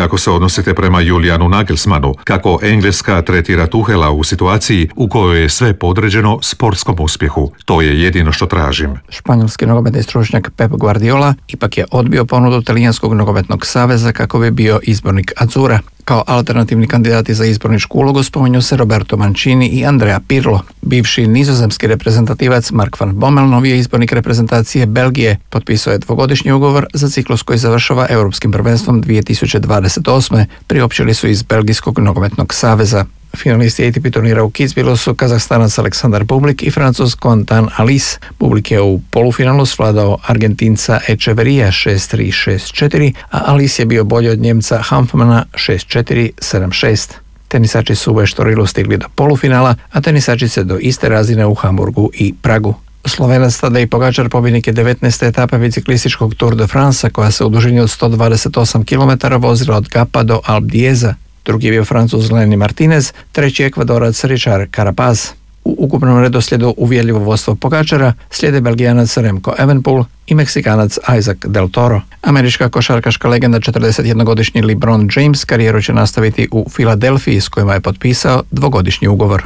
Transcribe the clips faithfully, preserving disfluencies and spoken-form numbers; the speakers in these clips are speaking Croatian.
kako se odnosite prema Julianu Nagelsmanu, kako Engleska tretira Tuhela u situaciji u kojoj je sve podređeno sportskom uspjehu. To je jedino što tražim. Španjolski nogometni stručnjak Pep Guardiola ipak je odbio ponudu Talijanskog nogometnog saveza kako bi bio izbornik Azzurra. Kao alternativni kandidati za izborničku ulogu spominju se Roberto Mancini i Andrea Pirlo. Bivši nizozemski reprezentativac Mark van Bommel, novi je izbornik reprezentacije Belgije, potpisao je dvogodišnji ugovor za ciklus koji završava Europskim prvenstvom dvije tisuće dvadeset osme. Priopćili su iz Belgijskog nogometnog saveza. Finalisti A T P turnira u Kitzbühelu su Kazahstanac Aleksandar Bublik i Francuz Quentin Alice. Bublik je u polufinalu svladao Argentinca Echeverija šest tri šest četiri, a Alice je bio bolji od Njemca Hanfmana šest četiri sedam šest. Tenisači su u Estorilu stigli do polufinala, a tenisačice do iste razine u Hamburgu i Pragu. Slovenac Tadej Pogačar pobjednik je devetnaeste etape biciklističkog Tour de France, koja se u dužini od sto dvadeset osam kilometara vozila od Gapa do Alpe d'Huez. Drugi je bio Francuz Lenny Martinez, treći Ekvadorac Richard Carapaz. U ukupnom redoslijedu uvjerljivo vodstvo Pogačara slijede Belgijanac Remco Evenepoel i Meksikanac Isaac Del Toro. Američka košarkaška legenda četrdesetjednogodišnji LeBron James karijeru će nastaviti u Filadelfiji, s kojima je potpisao dvogodišnji ugovor.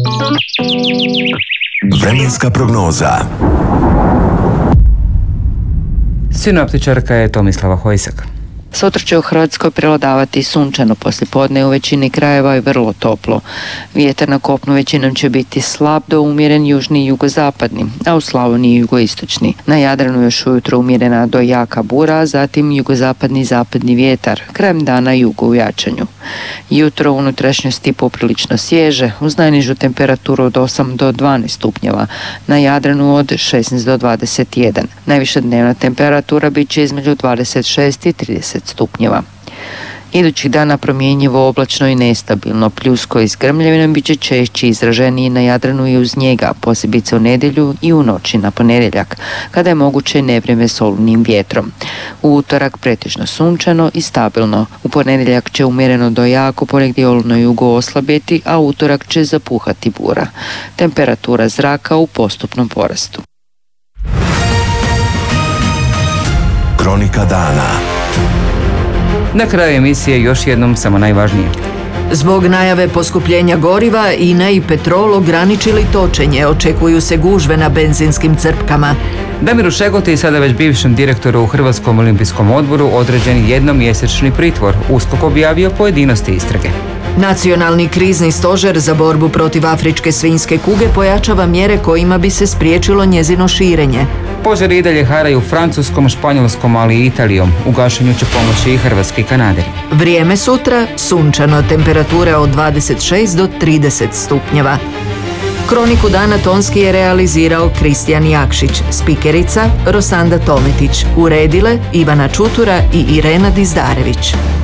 Vremenska prognoza. Sinoptičarka je Tomislava Hojsak. Sutra će u Hrvatskoj prevladavati sunčano poslijepodne, u većini krajeva je vrlo toplo. Vjetar na kopnu većinom će biti slab do umjeren južni i jugozapadni, a u Slavoniji jugoistočni. Na Jadranu još ujutro umjerena do jaka bura, a zatim jugozapadni i zapadni vjetar, krajem dana jugo u jačanju. Jutro u unutrašnjosti poprilično svježe, uz najnižu temperaturu od osam do dvanaest stupnjeva, na Jadranu od šesnaest do dvadeset jedan. Najviša dnevna temperatura bit će između dvadeset šest i trideset stupnjeva. Idućih dana promjenjivo, oblačno i nestabilno, pljusko i s grmljavinom bit će češći izraženiji na Jadranu i uz njega, posebice u nedjelju i u noći na ponedjeljak, kada je moguće nevrijeme s olujnim vjetrom. U utorak pretežno sunčano i stabilno. U ponedjeljak će umjereno do jako ponegdje olujno jugo oslabjeti, a utorak će zapuhati bura. Temperatura zraka u postupnom porastu. Kronika dana. Na kraju emisije još jednom samo najvažnije. Zbog najave poskupljenja goriva, I N A i Petrol ograničili točenje, očekuju se gužve na benzinskim crpkama. Damiru Šegoti, sada već bivšem direktoru u Hrvatskom olimpijskom odboru, određen jednomjesečni pritvor. USKOK objavio pojedinosti istrage. Nacionalni krizni stožer za borbu protiv afričke svinjske kuge pojačava mjere kojima bi se spriječilo njezino širenje. Požari i dalje haraju Francuskom, Španjolskom, ali i Italijom. U gašenju će pomoći i hrvatski kanaderi. Vrijeme sutra, sunčano, temperatura od dvadeset šest do trideset stupnjeva. Kroniku dana tonski je realizirao Kristijan Jakšić, spikerica Rosanda Tometić, uredile Ivana Čutura i Irena Dizdarević.